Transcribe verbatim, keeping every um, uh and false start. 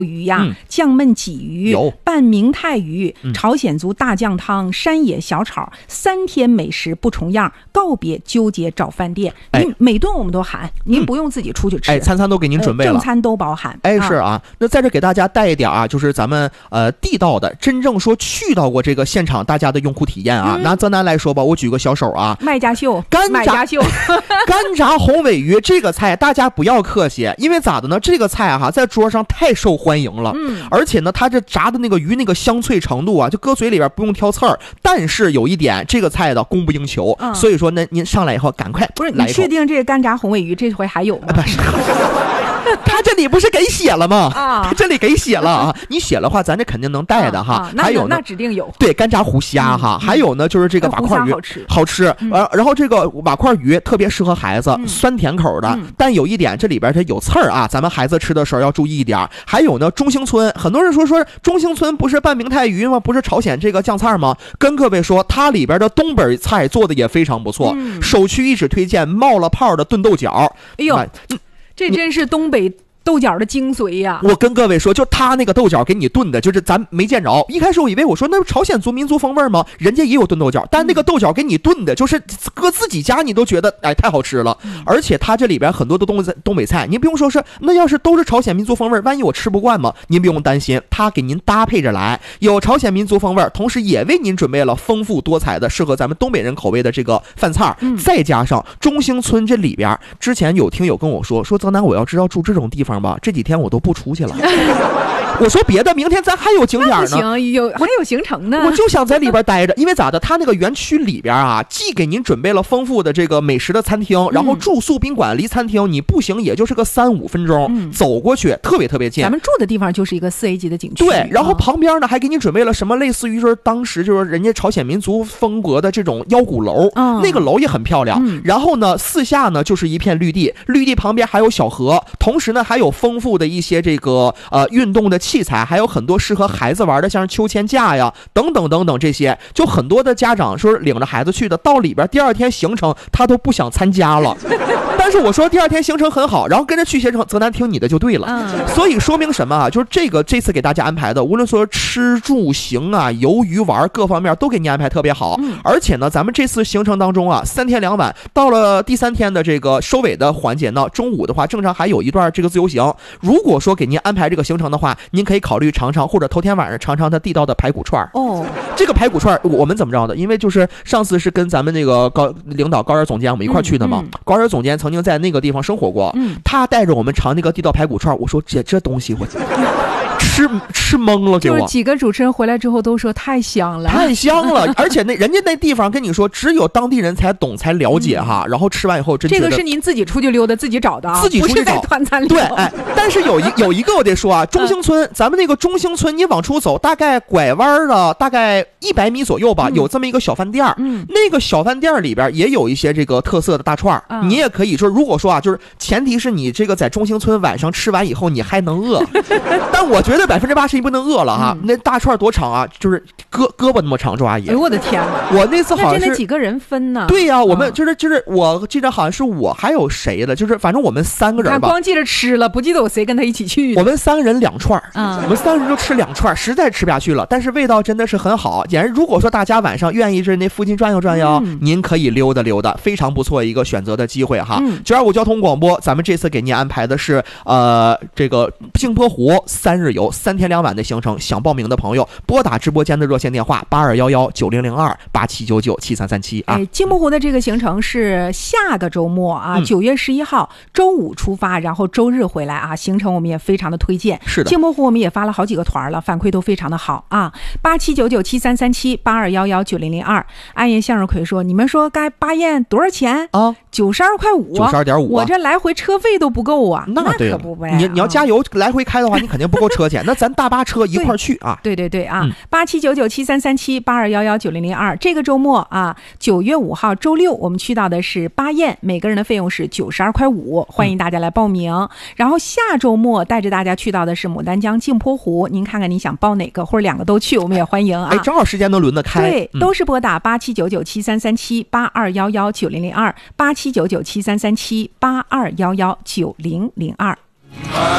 鱼呀、 嗯、 酱焖鲫鱼、拌明太鱼、 嗯、 朝鲜族大酱汤、山野小炒，三天美食不重样，告别纠结找饭店。哎、您每顿我们都喊，您不用自己出去吃， 哎，餐餐都给您准备了， 呃、正餐都包含。 哎，是啊，那在这给大家带一点啊，就是咱们呃地道的，真正说去到过这个现场大家的用户体验啊。嗯、拿泽南来说吧，我举个小手啊， 卖家秀， 干炸秀， 干炸红尾鱼这个菜大家不要客气，因为咋的呢？这个菜哈、啊、在桌上太受欢迎了，嗯，而且呢，它这炸的那个鱼那个香脆程度啊，就搁嘴里边不用挑刺儿。但是有一点，这个菜的供不应求，嗯、所以说呢，您上来以后赶快不是你确定这个干炸红尾鱼这回还有吗？ 不是。他这里不是给写了吗？啊，他这里给写了啊！你写了话，咱这肯定能带的哈。 啊啊、 还有呢，那指定有。 对，干炸胡虾哈，嗯、还有呢，就是这个瓦块鱼， 好吃， 好吃。 嗯、 然后这个瓦块鱼特别适合孩子，嗯、酸甜口的。嗯、但有一点，这里边它有刺儿啊，咱们孩子吃的时候要注意一点。还有呢，中兴村，很多人说说中兴村不是拌明太鱼吗？不是朝鲜这个酱菜吗？跟各位说，它里边的东北菜做的也非常不错。嗯、首屈一指推荐冒了泡的炖豆角。 哎呦，这真是东北豆角的精髓呀、啊！ 我跟各位说，就他那个豆角给你炖的，就是咱没见着。一开始我以为我说那朝鲜族民族风味吗？人家也有炖豆角，但那个豆角给你炖的，就是搁自己家你都觉得哎太好吃了。嗯、而且它这里边很多的东东北菜，您不用说是那要是都是朝鲜民族风味，万一我吃不惯吗？您不用担心，它给您搭配着来，有朝鲜民族风味，同时也为您准备了丰富多彩的适合咱们东北人口味的这个饭菜，嗯、再加上中兴村这里边，之前有听友跟我说说泽南，我要知道住这种地方。这几天我都不出去了。我说别的，明天咱还有景点呢。 不行，有还有行程呢。 我就想在里边待着，因为咋的？他那个园区里边啊，既给您准备了丰富的这个美食的餐厅，嗯、然后住宿宾馆离餐厅你步行也就是个三五分钟，嗯、走过去特别特别近。 咱们住的地方就是一个四 A 级的景区。 对，然后旁边呢、啊、还给你准备了什么类似于说当时就是人家朝鲜民族风格的这种腰鼓楼，嗯、那个楼也很漂亮。嗯、然后呢，四下呢就是一片绿地，绿地旁边还有小河，同时呢还有丰富的一些这个呃运动的器材，还有很多适合孩子玩的，像是秋千架呀等等等等这些，就很多的家长说领着孩子去的，到里边第二天行程他都不想参加了。但是我说第二天行程很好，然后跟着去行程，泽南听你的就对了。嗯、所以说明什么啊？就是这个这次给大家安排的，无论说吃住行啊、游鱼玩各方面都给你安排特别好。嗯、而且呢，咱们这次行程当中啊，三天两晚，到了第三天的这个收尾的环节呢，中午的话正常还有一段这个自由行。如果说给您安排这个行程的话，您可以考虑尝尝，或者头天晚上尝尝它地道的排骨串。哦，这个排骨串我们怎么着的？因为就是上次是跟咱们那个高领导高原总监我们一块去的嘛。嗯嗯、高原总监曾经在那个地方生活过，嗯、他带着我们尝那个地道排骨串，我说这这东西我吃吃懵了，给我。 就是几个主持人回来之后都说太香了， 太香了，而且那人家那地方跟你说，只有当地人才懂才了解哈。嗯、然后吃完以后真觉得， 这个是您自己出去溜达自己找的啊， 自己出去找， 不是在团餐里。 对，哎，但是有一有一个我得说啊，中兴村，嗯、咱们那个中兴村，你往出走，大概拐弯了大概一百米左右吧，嗯、有这么一个小饭店，嗯，那个小饭店里边也有一些这个特色的大串，嗯、你也可以说，如果说啊，就是前提是你这个在中兴村晚上吃完以后你还能饿，但我觉得百分之八十一不能饿了哈。嗯、那大串多长啊？就是胳胳膊那么长，周阿姨。 哎呦我的天哪！ 我那次好像是那几个人分呢？ 对呀、啊，我们就是就是我记得好像是我还有谁的，就是反正我们三个人吧。 光记着吃了，不记得有谁跟他一起去。 我们三个人两串，嗯，我们三个人就吃两串，实在吃不下去了。但是味道真的是很好。简直如果说大家晚上愿意是那附近转悠转悠，嗯、您可以溜达溜达，非常不错一个选择的机会哈。九二五交通广播，咱们这次给您安排的是呃这个镜泊湖三日游三天两晚的行程，想报名的朋友拨打直播间的热线电话八二幺幺九零零二八七九九七三三七啊。 哎，镜泊湖的这个行程是下个周末啊，九、嗯、月十一号周五出发，然后周日回来啊。行程我们也非常的推荐。 是的， 镜泊湖我们也发了好几个团了，反馈都非常的好啊。八七九九七三三七八二幺幺九零零二。安言向日葵说：“你们说该巴彦多少钱啊？九十二块五， 九十二点五。 我这来回车费都不够啊。 那对可不呗、 啊。你你要加油来回开的话，你肯定不够车钱。那咱大巴车一块去啊。 对对对啊，八七九九七三三七八二幺幺九零零二。这个周末啊，九月五号周六，我们去到的是巴彦，每个人的费用是九十二块五，欢迎大家来报名。嗯、然后下周末带着大家去到的是牡丹江镜泊湖，您看看你想报哪个，或者两个都去，我们也欢迎啊。 哎，正好时间能轮得开。 对，嗯、都是拨打八七九九七三三七八二幺幺九零零二八七九九七三三七八二幺幺九零零二。